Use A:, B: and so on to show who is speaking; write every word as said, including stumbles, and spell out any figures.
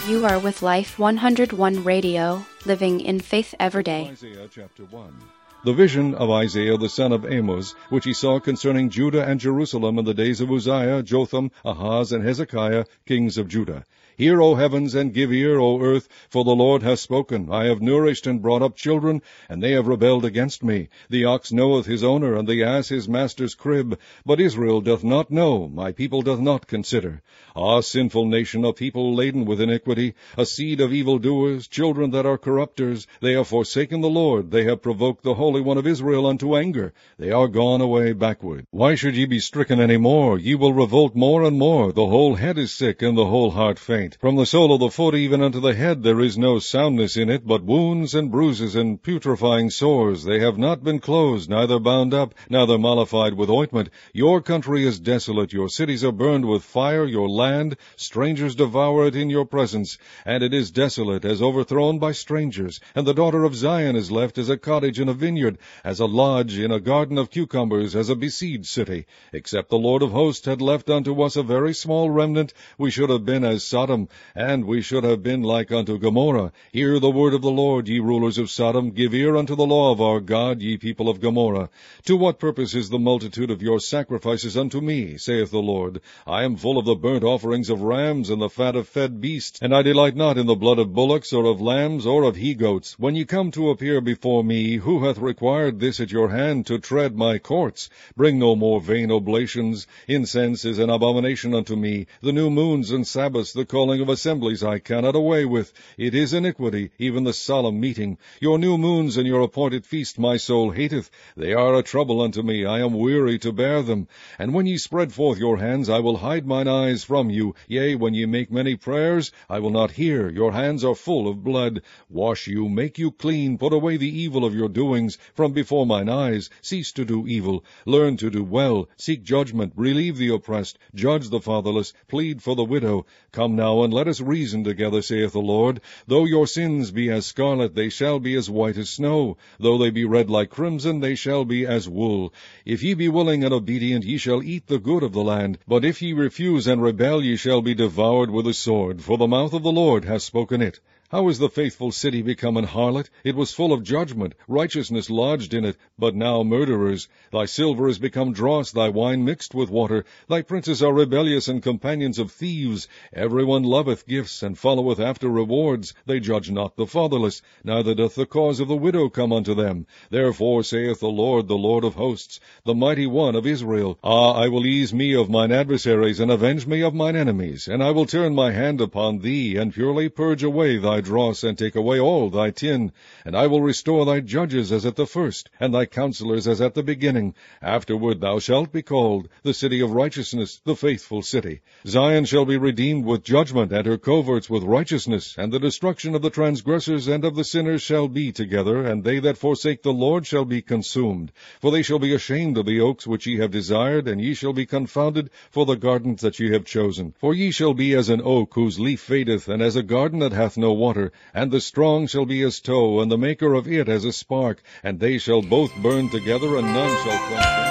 A: You are with Life one oh one Radio, living in faith every day.
B: Isaiah chapter one. The vision of Isaiah the son of Amos, which he saw concerning Judah and Jerusalem in the days of Uzziah, Jotham, Ahaz, and Hezekiah, kings of Judah. Hear, O heavens, and give ear, O earth, for the Lord hath spoken. I have nourished and brought up children, and they have rebelled against me. The ox knoweth his owner, and the ass his master's crib. But Israel doth not know, my people doth not consider. Ah, sinful nation, a people laden with iniquity, a seed of evildoers, children that are corrupters. They have forsaken the Lord, they have provoked the Holy One of Israel unto anger. They are gone away backward. Why should ye be stricken any more? Ye will revolt more and more. The whole head is sick, and the whole heart faint. From the sole of the foot even unto the head there is no soundness in it, but wounds and bruises and putrefying sores. They have not been closed, neither bound up, neither mollified with ointment. Your country is desolate, your cities are burned with fire, your land, strangers devour it in your presence. And it is desolate, as overthrown by strangers. And the daughter of Zion is left as a cottage in a vineyard, as a lodge in a garden of cucumbers, as a besieged city. Except the Lord of hosts had left unto us a very small remnant, we should have been as Sodom, and we should have been like unto Gomorrah. Hear the word of the Lord, ye rulers of Sodom. Give ear unto the law of our God, ye people of Gomorrah. To what purpose is the multitude of your sacrifices unto me, saith the Lord? I am full of the burnt offerings of rams, and the fat of fed beasts, and I delight not in the blood of bullocks, or of lambs, or of he-goats. When ye come to appear before me, who hath required this at your hand, to tread my courts? Bring no more vain oblations. Incense is an abomination unto me. The new moons and Sabbaths, the calling of assemblies I cannot away with. It is iniquity, even the solemn meeting. Your new moons and your appointed feast my soul hateth. They are a trouble unto me. I am weary to bear them. And when ye spread forth your hands, I will hide mine eyes from you. Yea, when ye make many prayers, I will not hear. Your hands are full of blood. Wash you, make you clean, put away the evil of your doings from before mine eyes. Cease to do evil. Learn to do well. Seek judgment. Relieve the oppressed. Judge the fatherless. Plead for the widow. Come now, and let us reason together, saith the Lord. Though your sins be as scarlet, they shall be as white as snow. Though they be red like crimson, they shall be as wool. If ye be willing and obedient, ye shall eat the good of the land. But if ye refuse and rebel, ye shall be devoured with a sword, for the mouth of the Lord hath spoken it. How is the faithful city become an harlot? It was full of judgment, righteousness lodged in it, but now murderers. Thy silver is become dross, thy wine mixed with water. Thy princes are rebellious and companions of thieves. Every one loveth gifts, and followeth after rewards. They judge not the fatherless, neither doth the cause of the widow come unto them. Therefore saith the Lord, the Lord of hosts, the mighty one of Israel, Ah, I will ease me of mine adversaries, and avenge me of mine enemies. And I will turn my hand upon thee, and purely purge away thy dross, and take away all thy tin. And I will restore thy judges as at the first, and thy counselors as at the beginning. Afterward thou shalt be called the city of righteousness, the faithful city. Zion shall be redeemed with judgment, and her coverts with righteousness. And the destruction of the transgressors and of the sinners shall be together, and they that forsake the Lord shall be consumed. For they shall be ashamed of the oaks which ye have desired, and ye shall be confounded for the gardens that ye have chosen. For ye shall be as an oak whose leaf fadeth, and as a garden that hath no water. And the strong shall be as tow, and the maker of it as a spark, and they shall both burn together, and none shall quench them.